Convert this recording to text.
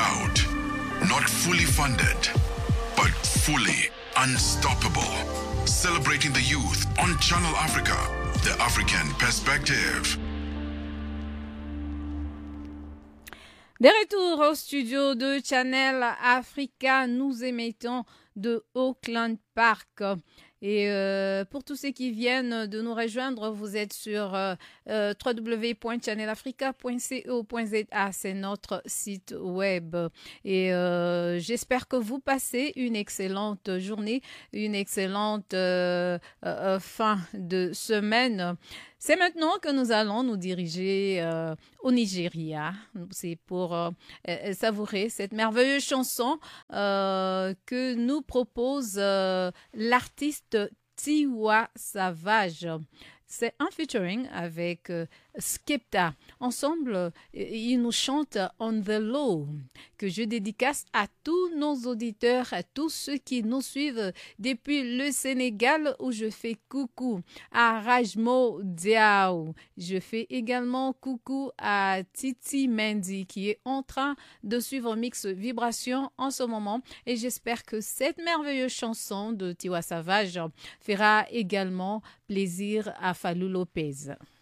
out. Not fully funded, but fully unstoppable. Celebrating the youth on Channel Africa, the African perspective. De retour au studio de Channel Africa, nous émettons de Auckland Park. Et pour tous ceux qui viennent de nous rejoindre, vous êtes sur www.channelafrica.co.za, c'est notre site web. Et j'espère que vous passez une excellente journée, une excellente fin de semaine. C'est maintenant que nous allons nous diriger au Nigeria. C'est pour savourer cette merveilleuse chanson que nous propose l'artiste Tiwa Savage. C'est un featuring avec Skepta. Ensemble, ils nous chantent On the Low, que je dédicace à tous nos auditeurs, à tous ceux qui nous suivent depuis le Sénégal, où je fais coucou à Rajmo Diaw. Je fais également coucou à Titi Mendy, qui est en train de suivre Mix Vibration en ce moment. Et j'espère que cette merveilleuse chanson de Tiwa Savage fera également plaisir à Fallou Lopez.